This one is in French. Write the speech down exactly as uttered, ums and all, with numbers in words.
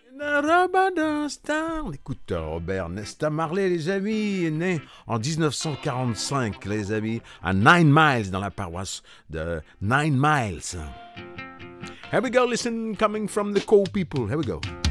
On écoute Robert Nesta Marley, les amis, né en dix-neuf cent quarante-cinq, les amis, à Nine Miles, dans la paroisse de Nine Miles. Here we go, listen, coming from the Coal People. Here we go.